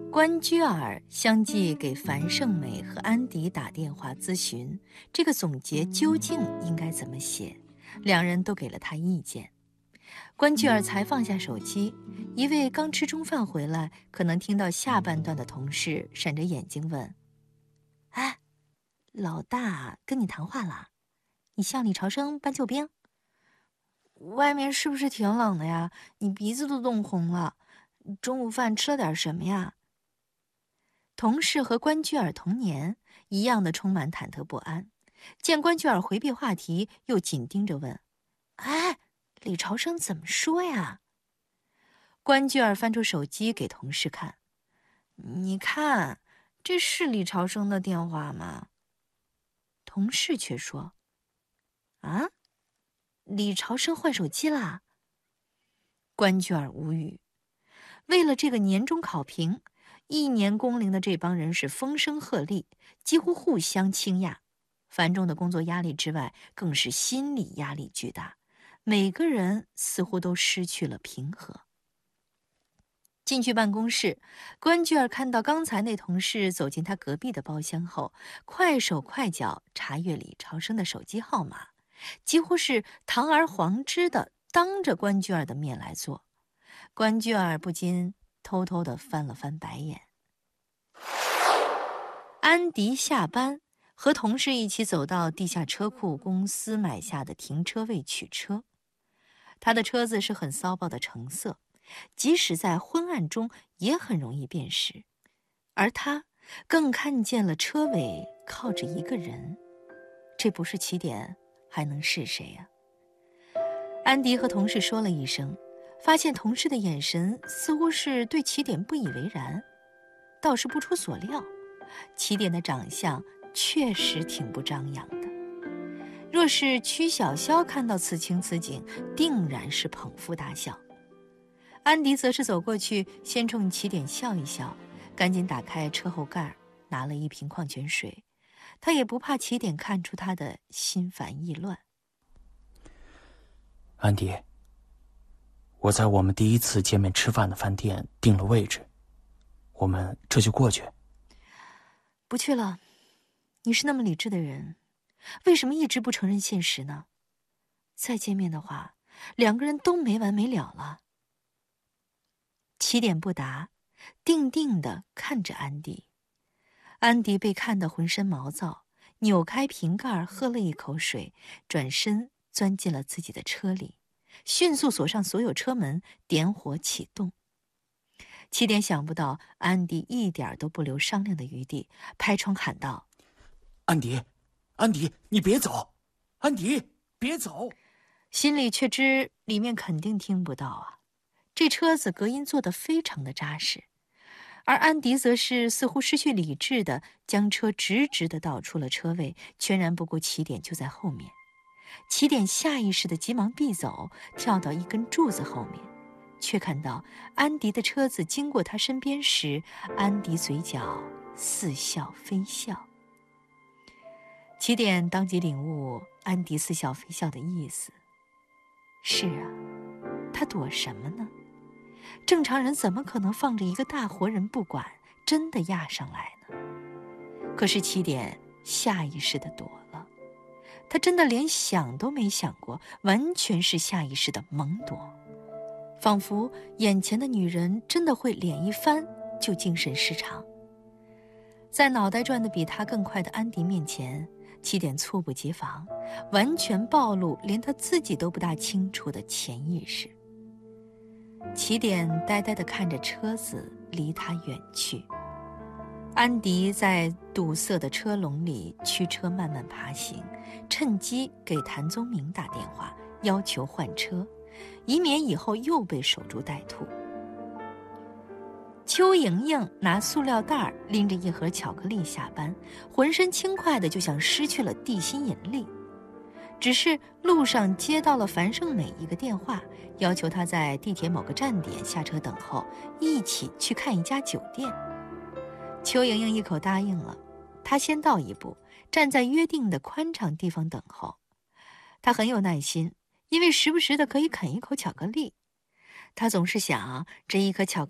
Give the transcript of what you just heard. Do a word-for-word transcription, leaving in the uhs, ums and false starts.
关雎尔相继给樊胜美和安迪打电话咨询，这个总结究竟应该怎么写，两人都给了他意见。关雎尔才放下手机，一位刚吃中饭回来，可能听到下半段的同事闪着眼睛问：哎，老大跟你谈话了？你向李朝生搬救兵？外面是不是挺冷的呀？你鼻子都冻红了。中午饭吃了点什么呀？同事和关雎尔同年，一样的充满忐忑不安。见关雎尔回避话题，又紧盯着问：哎，李朝生怎么说呀？关雎尔翻出手机给同事看，你看，这是李朝生的电话吗？同事却说：啊，李朝生换手机啦？关雎尔无语。为了这个年终考评，一年工龄的这帮人是风声鹤唳，几乎互相倾轧。繁重的工作压力之外，更是心理压力巨大，每个人似乎都失去了平和。进去办公室，关雎尔看到刚才那同事走进他隔壁的包厢后，快手快脚查阅李朝生的手机号码，几乎是堂而皇之的当着关雎尔的面来做。关雎尔不禁偷偷地翻了翻白眼。安迪下班，和同事一起走到地下车库公司买下的停车位取车。他的车子是很骚包的橙色，即使在昏暗中也很容易辨识。而他更看见了车尾靠着一个人，这不是起点，还能是谁呀？安迪和同事说了一声，发现同事的眼神似乎是对起点不以为然。倒是不出所料，起点的长相确实挺不张扬的。若是曲小潇看到此情此景，定然是捧腹大笑。安迪则是走过去，先冲起点笑一笑，赶紧打开车后盖，拿了一瓶矿泉水。他也不怕起点看出他的心烦意乱。 安迪，我在我们第一次见面吃饭的饭店定了位置，我们这就过去。 不去了，你是那么理智的人，为什么一直不承认现实呢？再见面的话，两个人都没完没了了。起点不答，定定地看着安迪。安迪被看得浑身毛躁，扭开瓶盖喝了一口水，转身钻进了自己的车里，迅速锁上所有车门，点火启动。起点想不到安迪一点都不留商量的余地，拍窗喊道： 安迪，安迪，你别走！安迪，别走！ 心里却知里面肯定听不到啊，这车子隔音做得非常的扎实。而安迪则是似乎失去理智的将车直直地倒出了车位，全然不顾起点就在后面。起点下意识地急忙避走，跳到一根柱子后面，却看到安迪的车子经过他身边时，安迪嘴角似笑非笑。起点当即领悟安迪似笑非笑的意思。是啊，他躲什么呢？正常人怎么可能放着一个大活人不管，真的压上来呢？可是起点下意识地躲了，他真的连想都没想过，完全是下意识的猛躲，仿佛眼前的女人真的会脸一翻就精神失常。在脑袋转得比他更快的安迪面前，起点猝不及防，完全暴露连他自己都不大清楚的潜意识。起点呆呆地看着车子离他远去，安迪在堵塞的车笼里驱车慢慢爬行，趁机给谭宗明打电话要求换车，以免以后又被守株待兔。邱莹莹拿塑料袋拎着一盒巧克力下班，浑身轻快的就像失去了地心引力。只是路上接到了樊胜美一个电话，要求她在地铁某个站点下车等候，一起去看一家酒店。邱莹莹一口答应了，她先到一步，站在约定的宽敞地方等候。她很有耐心，因为时不时的可以啃一口巧克力。她总是想，这一颗巧克力